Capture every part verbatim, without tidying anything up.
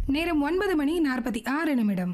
நேரம் ஒன்பது மணி நாற்பத்தி ஆறு நிமிடம்.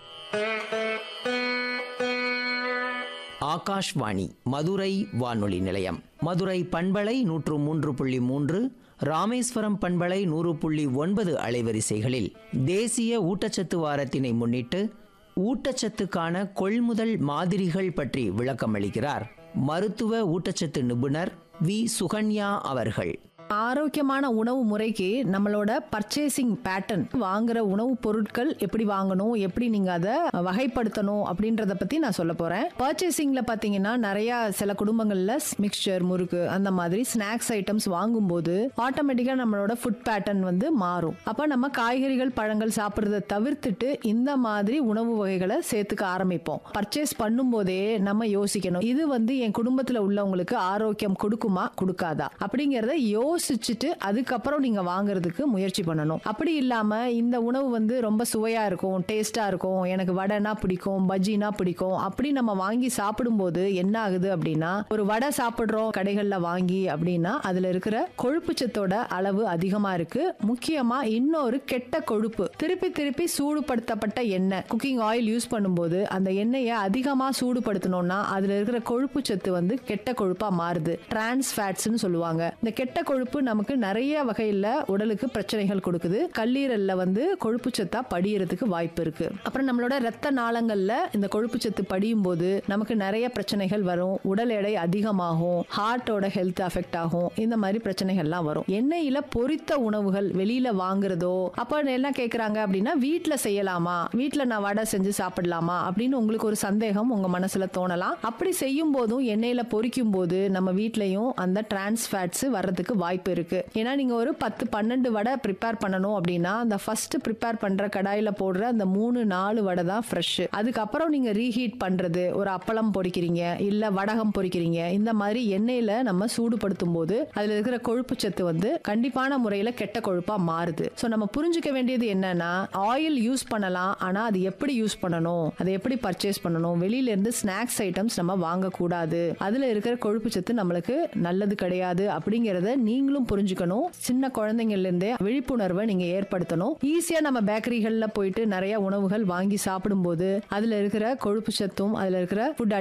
ஆகாஷ்வாணி மதுரை வானொலி நிலையம். மதுரை பண்பலை நூற்று மூன்று புள்ளி மூன்று, ராமேஸ்வரம் பண்பலை நூறு புள்ளி ஒன்பது அலைவரிசைகளில் தேசிய ஊட்டச்சத்து வாரத்தினை முன்னிட்டு ஊட்டச்சத்துக்கான கொள்முதல் மாதிரிகள் பற்றி விளக்கமளிக்கிறார் மருத்துவ ஊட்டச்சத்து நிபுணர் வி சுகன்யா அவர்கள். ஆரோக்கியமான உணவு முறைக்கு நம்மளோட பர்ச்சேசிங் பேட்டர்ன், வாங்குற உணவுப் பொருட்கள் எப்படி வாங்கணும், எப்படி நீங்க அதை வகைப்படுத்தணும் அப்படின்றத பத்தி நான் சொல்ல போறேன். பர்ச்சேசிங்ல பாத்தீங்கன்னா நிறைய சில குடும்பங்கள்ல மிக்சர், முறுக்கு அந்த மாதிரி ஸ்நாக்ஸ் ஐட்டம்ஸ் வாங்கும்போது ஆட்டோமேட்டிக்கா நம்மளோட ஃபுட் பேட்டர்ன் வந்து மாறும். அப்ப நம்ம காய்கறிகள், பழங்கள் சாப்பிடுறத தவிர்த்துட்டு இந்த மாதிரி உணவு வகைகளை சேர்த்துக்க ஆரம்பிப்போம். பர்ச்சேஸ் பண்ணும் போதே நம்ம யோசிக்கணும், இது வந்து என் குடும்பத்துல உள்ளவங்களுக்கு ஆரோக்கியம் கொடுக்குமா கொடுக்காதா அப்படிங்கறத யோ யோசிச்சுட்டு அதுக்கப்புறம் நீங்க வாங்குறதுக்கு முயற்சி பண்ணணும். அப்படி இல்லாம இந்த உணவு வந்து ரொம்ப சுவையா இருக்கும், டேஸ்டா இருக்கும், எனக்கு வடைனா பிடிக்கும், பஜ்ஜினா பிடிக்கும் அப்படி நம்ம வாங்கி சாப்பிடும்போது என்ன ஆகுது அப்படின்னா, ஒரு வடை சாப்பிடுறோம் கடைகள்ல வாங்கி அப்படின்னா அதுல இருக்கிற கொழுப்பு சத்தோட அளவு அதிகமா இருக்கு. முக்கியமா இன்னொரு கெட்ட கொழுப்பு, திருப்பி திருப்பி சூடுபடுத்தப்பட்ட எண்ணெய், குக்கிங் ஆயில் யூஸ் பண்ணும்போது அந்த எண்ணெயை அதிகமா சூடுபடுத்தணும்னா அதுல இருக்கிற கொழுப்பு சத்து வந்து கெட்ட கொழுப்பா மாறுது. டிரான்ஸ் ஃபேட்ஸ்னு சொல்லுவாங்க. இந்த கெட்ட கொழுப்பு நமக்கு நிறைய வகையில உடலுக்கு பிரச்சனைகள் கொடுக்குது. கல்லீரல்ல வந்து கொழுப்பு சத்தா படியறதுக்கு வாய்ப்பு இருக்கு. அப்புறம் நம்மளோட ரத்த நாளங்கள்ல இந்த கொழுப்பு சத்து படியும் போது நமக்கு நிறைய பிரச்சனைகள் வரும். உடல் எடை அதிகமாகும், ஹார்ட்டோட ஹெல்த் அஃபெக்ட் ஆகும், இந்த மாதிரி பிரச்சனைகள்லாம் வரும். எண்ணெயில பொரித்த உணவுகள் வெளியில வாங்குறதோ, அப்ப என்ன கேக்குறாங்க அப்படின்னா, வீட்டுல செய்யலாமா, வீட்டுல நான் வடை செஞ்சு சாப்பிடலாமா அப்படின்னு உங்களுக்கு ஒரு சந்தேகம் உங்க மனசுல தோணலாம். அப்படி செய்யும் போதும் எண்ணெயில பொரிக்கும் போது நம்ம வீட்லயும் அந்த டிரான்ஸ் ஃபேட்ஸ் வர்றதுக்கு வாய்ப்பு இருக்கு. ஏன்னா நீங்க ஒரு பத்து பன்னெண்டு வடை ப்ரிப்பேர் பண்ணணும் அப்படின்னா அந்த ஃபர்ஸ்ட் ப்ரிப்பேர் பண்ற கடாயில போடுற அந்த மூணு நாலு வடை தான் ஃப்ரெஷ். அதுக்கப்புறம் நீங்க ரீஹீட் பண்றது, ஒரு அப்பளம் பொரிக்கிறீங்க இல்ல வடகம் பொரிக்கிறீங்க, இந்த மாதிரி எண்ணெயில நம்ம சூடுபடுத்தும் போது அதுல இருக்கிற கொழுப்பு சத்து வந்து கண்டிப்பான முறையில கெட்ட கொழுப்பா மாறுது. சோ நம்ம புரிஞ்சுக்க வேண்டியது என்னன்னா, ஆயில் யூஸ் பண்ணலாம், ஆனா அது எப்படி யூஸ் பண்ணணும், அதை எப்படி பர்ச்சேஸ் பண்ணணும், வெளியில இருந்து ஸ்நாக்ஸ் ஐட்டம்ஸ் நம்ம வாங்க கூடாது, அதுல இருக்கிற கொழுப்பு சத்து நம்மளுக்கு நல்லது கிடையாது அப்படிங்கறத நீங்களும் புரிஞ்சுக்கணும். சின்ன குழந்தைங்கள்ல இருந்தே விழிப்புணர்வை நீங்க ஏற்படுத்தணும். ஈஸியா நம்ம பேக்கரிகள்ல போயிட்டு நிறைய உணவுகள் வாங்கி சாப்பிடும் போது அதுல இருக்கிற கொழுப்பு சத்தும் அதுல இருக்கிற ஃபுட்